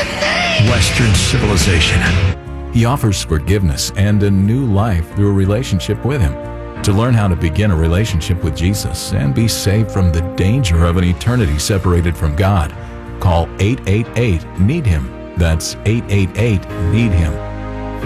Western civilization. He offers forgiveness and a new life through a relationship with Him. To learn how to begin a relationship with Jesus and be saved from the danger of an eternity separated from God, call 888-NEED-HIM. That's 888-NEED-HIM.